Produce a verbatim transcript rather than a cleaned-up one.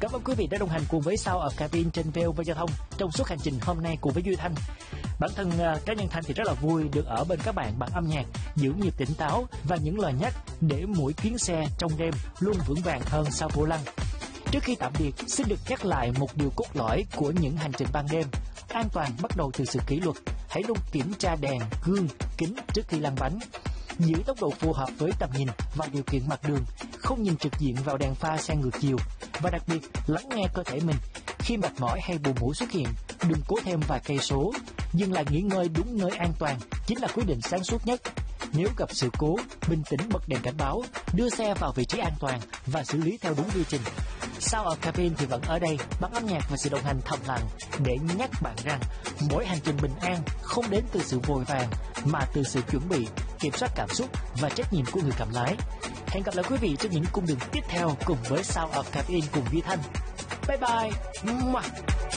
Cảm ơn quý vị đã đồng hành cùng với Sound of Cabin trên vê o vê Giao thông trong suốt hành trình hôm nay cùng với Duy Thanh. Bản thân uh, cá nhân Thanh thì rất là vui được ở bên các bạn bằng âm nhạc, giữ nhịp tỉnh táo và những lời nhắc để mỗi chuyến xe trong đêm luôn vững vàng hơn sau vô lăng. Trước khi tạm biệt, xin được nhắc lại một điều cốt lõi của những hành trình ban đêm. An toàn bắt đầu từ sự kỷ luật. Hãy luôn kiểm tra đèn, gương, kính trước khi lăn bánh. Giữ tốc độ phù hợp với tầm nhìn và điều kiện mặt đường, không nhìn trực diện vào đèn pha xe ngược chiều. Và đặc biệt, lắng nghe cơ thể mình. Khi mệt mỏi hay buồn ngủ xuất hiện, đừng cố thêm vài cây số. Dừng lại nghỉ ngơi đúng nơi an toàn chính là quyết định sáng suốt nhất. Nếu gặp sự cố, bình tĩnh bật đèn cảnh báo, đưa xe vào vị trí an toàn và xử lý theo đúng quy trình. Sound of Cabin thì vẫn ở đây bằng âm nhạc và sự đồng hành thầm lặng để nhắc bạn rằng mỗi hành trình bình an không đến từ sự vội vàng mà từ sự chuẩn bị, kiểm soát cảm xúc và trách nhiệm của người cầm lái. Hẹn gặp lại quý vị trên những cung đường tiếp theo cùng với Sound of Cabin cùng Duy Thanh. Bye bye.